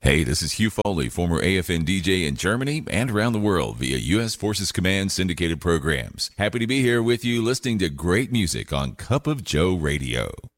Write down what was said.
Hey, this is Hugh Foley, former AFN DJ in Germany and around the world via U.S. Forces Command syndicated programs. Happy to be here with you listening to great music on Cup of Joe Radio.